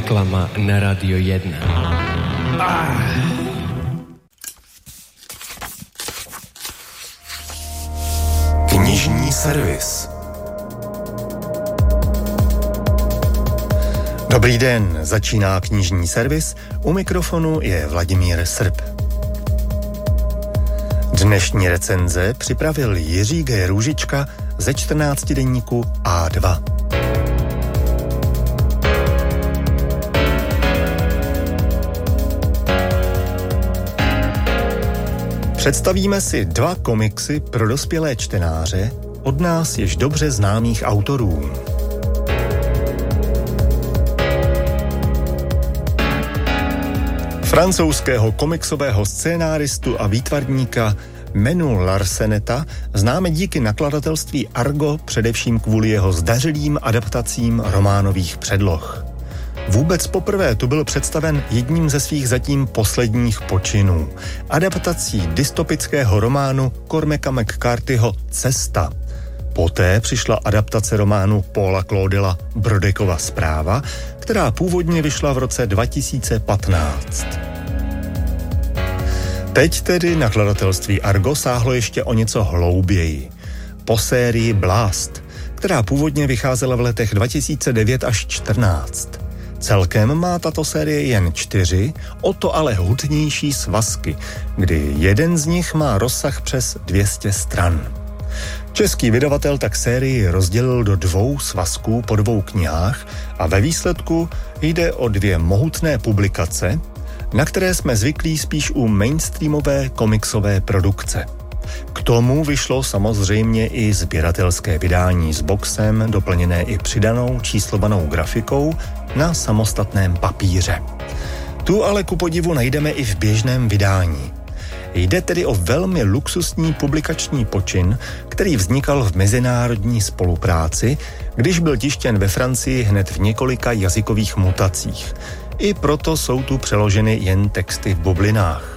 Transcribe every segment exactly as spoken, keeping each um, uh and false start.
Reklama na Radio jedna. Ah. Knižní servis. Dobrý den, začíná knižní servis, u mikrofonu je Vladimír Srb. Dnešní recenze připravil Jiří G. Růžička ze čtrnáctidenníku á dva. Představíme si dva komiksy pro dospělé čtenáře od nás již dobře známých autorů. Francouzského komiksového scénáristu a výtvarníka Menu Larseneta známe díky nakladatelství Argo především kvůli jeho zdařilým adaptacím románových předloh. Vůbec poprvé tu byl představen jedním ze svých zatím posledních počinů, adaptací dystopického románu Cormaca McCarthyho Cesta. Poté přišla adaptace románu Paula Claudela Brodekova zpráva, která původně vyšla v roce dva tisíce patnáct. Teď tedy nakladatelství Argo sáhlo ještě o něco hlouběji. Po sérii Blast, která původně vycházela v letech dva tisíce devět až čtrnáct. Celkem má tato série jen čtyři, o to ale hutnější svazky, kdy jeden z nich má rozsah přes dvě stě stran. Český vydavatel tak sérii rozdělil do dvou svazků po dvou knihách a ve výsledku jde o dvě mohutné publikace, na které jsme zvyklí spíš u mainstreamové komiksové produkce. K tomu vyšlo samozřejmě i sběratelské vydání s boxem, doplněné i přidanou číslovanou grafikou na samostatném papíře. Tu ale ku podivu najdeme i v běžném vydání. Jde tedy o velmi luxusní publikační počin, který vznikal v mezinárodní spolupráci, když byl tištěn ve Francii hned v několika jazykových mutacích. I proto jsou tu přeloženy jen texty v bublinách.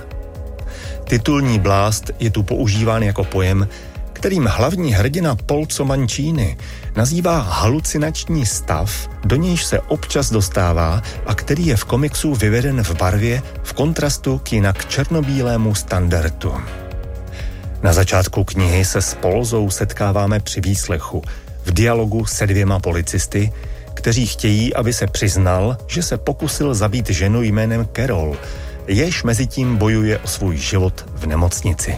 Titulní Blast je tu používán jako pojem, kterým hlavní hrdina Polco Mancini nazývá halucinační stav, do nějž se občas dostává a který je v komiksu vyveden v barvě v kontrastu k jinak černobílému standardu. Na začátku knihy se s Polzou setkáváme při výslechu v dialogu se dvěma policisty, kteří chtějí, aby se přiznal, že se pokusil zabít ženu jménem Carol, jež mezitím bojuje o svůj život v nemocnici.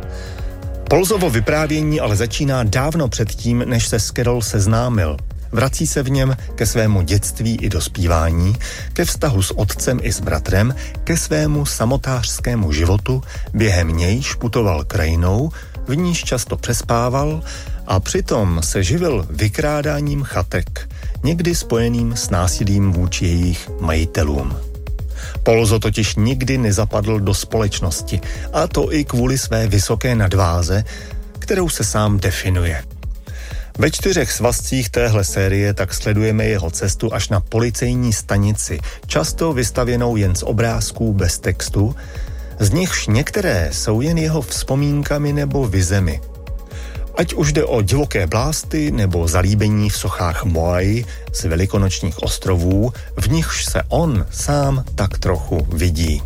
Polzovo vyprávění ale začíná dávno předtím, než se s Carol seznámil. Vrací se v něm ke svému dětství i dospívání, ke vztahu s otcem i s bratrem, ke svému samotářskému životu, během nějž putoval krajinou, v níž často přespával a přitom se živil vykrádáním chatek, někdy spojeným s násilím vůči jejich majitelům. Polzo totiž nikdy nezapadl do společnosti, a to i kvůli své vysoké nadváze, kterou se sám definuje. Ve čtyřech svazcích téhle série tak sledujeme jeho cestu až na policejní stanici, často vystavěnou jen z obrázků bez textu, z nichž některé jsou jen jeho vzpomínkami nebo vizemi. Ať už jde o divoké blásty nebo zalíbení v sochách Moai z velikonočních ostrovů, v nichž se on sám tak trochu vidí.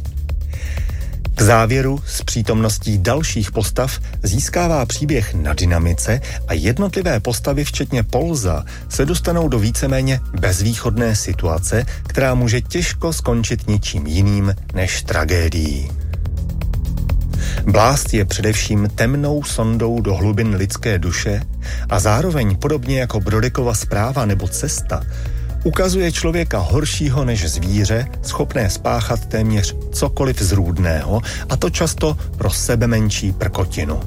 K závěru s přítomností dalších postav získává příběh na dynamice a jednotlivé postavy, včetně Polza, se dostanou do víceméně bezvýchodné situace, která může těžko skončit ničím jiným než tragédií. Blast je především temnou sondou do hlubin lidské duše a zároveň podobně jako Brodekova zpráva nebo Cesta ukazuje člověka horšího než zvíře, schopné spáchat téměř cokoliv zrůdného, a to často pro sebe menší prkotinu.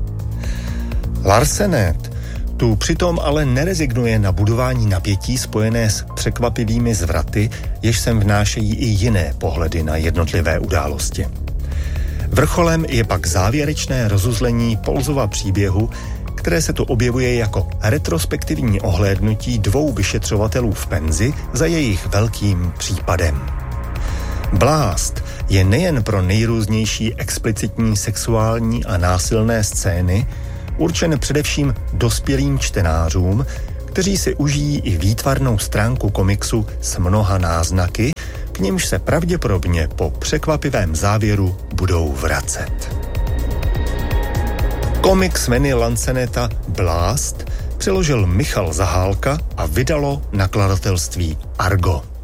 Larsenet tu přitom ale nerezignuje na budování napětí spojené s překvapivými zvraty, jež sem vnášejí i jiné pohledy na jednotlivé události. Vrcholem je pak závěrečné rozuzlení Polzova příběhu, které se tu objevuje jako retrospektivní ohlédnutí dvou vyšetřovatelů v penzi za jejich velkým případem. Blast je nejen pro nejrůznější explicitní sexuální a násilné scény určen především dospělým čtenářům, kteří si užijí i výtvarnou stránku komiksu s mnoha náznaky, k nimž se pravděpodobně po překvapivém závěru budou vracet. Komiks Manny Lanceneta Blast přeložil Michal Zahálka a vydalo nakladatelství Argo.